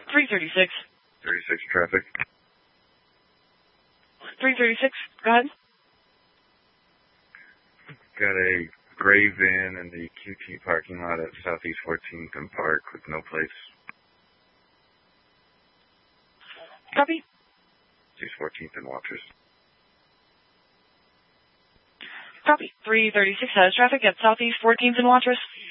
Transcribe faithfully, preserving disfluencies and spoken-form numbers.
three thirty-six. thirty-six traffic. three thirty-six, go ahead. Got a gray van in the Q T parking lot at Southeast fourteenth and Park with no plates. Copy. Southeast fourteenth and Waters. Copy. three thirty-six has traffic at Southeast fourteenth and Waters.